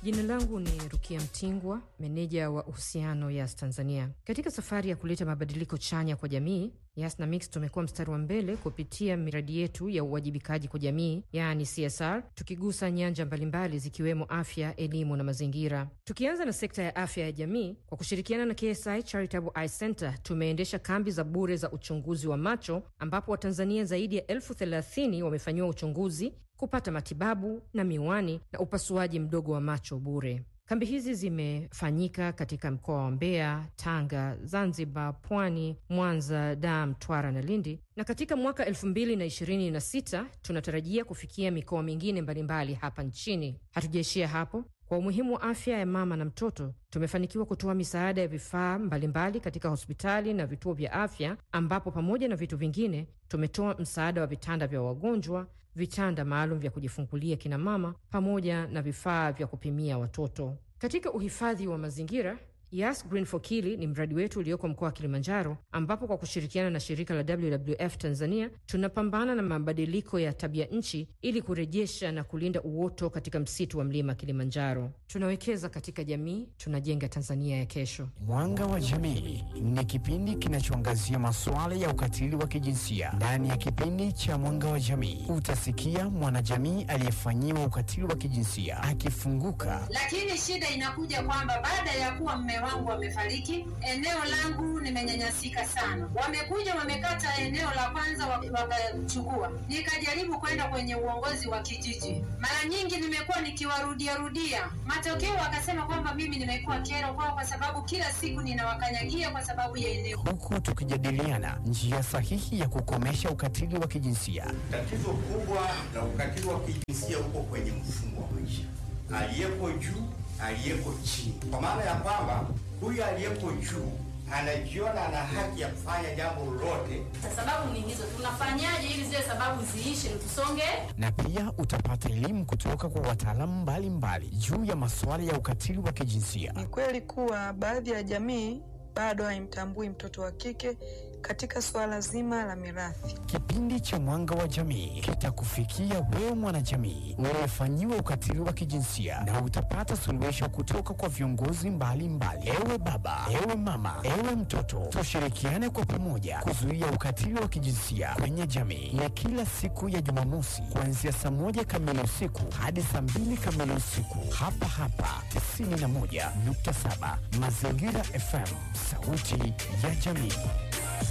Jina langu ni Rukia Mtingwa, meneja wa uhusiano Yas Tanzania. Katika safari ya kuleta mabadiliko chanya kwa jamii, Yas na Mix tumekuwa mstari wa mbele kupitia miradi yetu ya uwajibikaji kwa jamii, yani CSR, tukigusa nyanja mbalimbali zikiwemo afya, elimu na mazingira. Tukianza na sekta ya afya ya jamii, kwa kushirikiana na KSI Charitable Eye Center, tumeendesha kambi za bure za uchunguzi wa macho, ambapo Watanzania zaidi ya 30,000 wamefanyiwa uchunguzi, kupata matibabu na miwani na upasuaji mdogo wa macho bure. Kambi hizi zimefanyika katika mkoa wa Mbeya, Tanga, Zanzibar, Pwani, Mwanza, Dar, Mtwara na Lindi. Na katika mwaka 2026 tunatarajia kufikia mikoa mingine mbalimbali hapa nchini. Hatujaishia hapo. Kwa umuhimu wa afya ya mama na mtoto, tumefanikiwa kutoa misaada ya vifaa mbalimbali katika hospitali na vituo vya afya, ambapo pamoja na vitu vingine tumetoa msaada wa vitanda vya wagonjwa, vitanda maalum vya kujifungulia kina mama, pamoja na vifaa vya kupimia watoto. Katika uhifadhi wa mazingira, Yas Green for Kili ni mradi wetu ulioko mkoa wa Kilimanjaro, ambapo kwa kushirikiana na shirika la WWF Tanzania tunapambana na mabadiliko ya tabia nchi ili kurejesha na kulinda uoto katika msitu wa mlima Kilimanjaro. Tunawekeza katika jamii, tunajenga Tanzania ya kesho. Mwanga wa Jamii ni kipindi kinachoangazia masuala ya ukatili wa kijinsia. Ndani ya kipindi cha Mwanga wa Jamii utasikia mwanajamii aliyefanyiwa ukatili wa kijinsia akifunguka. Lakini shida inakuja kwamba baada ya kuwa mume wangu amefariki, eneo langu nimenyanyasika sana. Wamekuja wamekata eneo la kwanza wakachukua. Nikajaribu kwenda kwenye uongozi wa kijiji. Mara nyingi nimekuwa nikiwarudia. Matokeo wakasema kwamba mimi nimekuwa kero kwao kwa sababu kila siku ninawakanyagia kwa sababu ya eneo. Huku tukijadiliana njia sahihi ya kukomesha ukatili wa kijinsia. Tatizo kubwa la ukatili wa kijinsia uko kwenye mfumo wa maisha. Aliyeko juu, aliyeko chini. Kwa maana ya kwamba huyu aliyeko juu anajiona ana haki ya kufanya jambo lolote. Sababu ni hizo, tunafanyaje ili zile sababu ziishe tusonge? Na pia utapata elimu kutoka kwa wataalamu mbalimbali juu ya masuala ya ukatili wa kijinsia. Ni kweli kuwa baadhi ya jamii bado haimtambui mtoto wa kike katika swala zima la mirathi. Kipindi cha Mwanga wa Jamii kitakufikia wewe mwanajamii uliyefanyiwa ukatili wa kijinsia, na utapata suluhisho kutoka kwa viongozi mbalimbali. Ewe baba, ewe mama, ewe mtoto, tushirikiane kwa pamoja kuzuia ukatili wa kijinsia kwenye jamii. Ni kila siku ya Jumamosi kuanzia saa 1 kamili usiku hadi saa 2 kamili usiku, hapa 91.7 Mazingira FM, sauti ya jamii.